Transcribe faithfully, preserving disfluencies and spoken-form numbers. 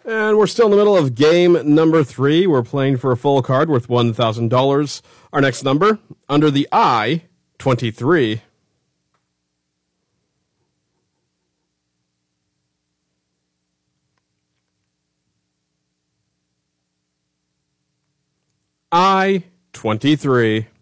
And we're still in the middle of game number three. We're playing for a full card worth one thousand dollars. Our next number, under the I, twenty-three. I, twenty-three.